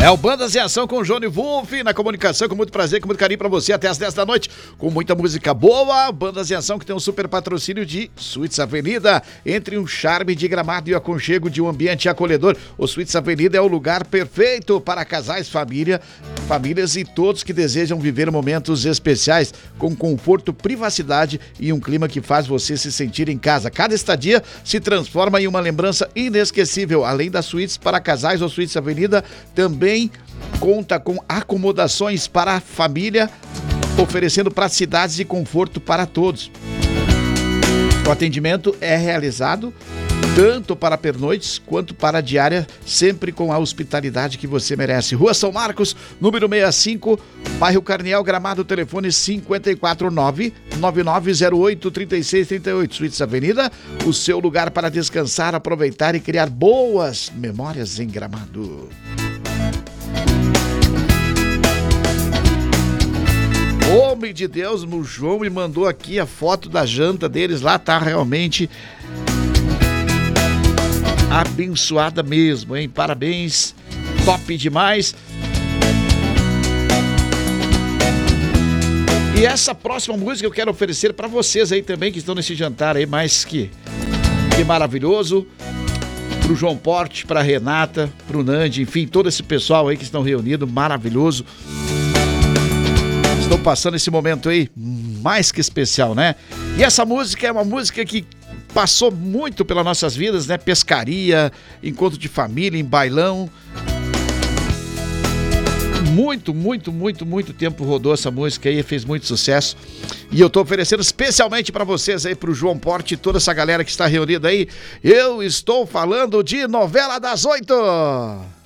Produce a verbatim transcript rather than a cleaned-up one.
É o Bandas em Ação com o Johnny Wolf na comunicação, com muito prazer, com muito carinho pra você até as dez da noite, com muita música boa. Bandas em Ação que tem um super patrocínio de Suítes Avenida, entre um charme de Gramado e o aconchego de um ambiente acolhedor. O Suítes Avenida é o lugar perfeito para casais, família, famílias e todos que desejam viver momentos especiais com conforto, privacidade e um clima que faz você se sentir em casa. Cada estadia se transforma em uma lembrança inesquecível. Além das suítes para casais, o Suítes Avenida também conta com acomodações para a família, oferecendo praticidades e conforto para todos. O atendimento é realizado tanto para pernoites quanto para a diária, sempre com a hospitalidade que você merece. Rua São Marcos, número sessenta e cinco, bairro Carniel, Gramado, telefone cinco quatro nove, nove nove zero oito, três seis três oito. Suítes Avenida, o seu lugar para descansar, aproveitar e criar boas memórias em Gramado. Homem de Deus, o João me mandou aqui a foto da janta deles lá, tá realmente abençoada mesmo, hein? Parabéns, top demais. E essa próxima música eu quero oferecer para vocês aí também que estão nesse jantar aí, mais que, que maravilhoso. Pro João Porte, pra Renata, pro Nandi, enfim, todo esse pessoal aí que estão reunidos, maravilhoso. Estou passando esse momento aí mais que especial, né? E essa música é uma música que passou muito pelas nossas vidas, né? Pescaria, encontro de família, em bailão. Muito, muito, muito, muito tempo rodou essa música aí, fez muito sucesso. E eu tô oferecendo especialmente para vocês aí, pro João Porte e toda essa galera que está reunida aí. Eu estou falando de Novela das Oito.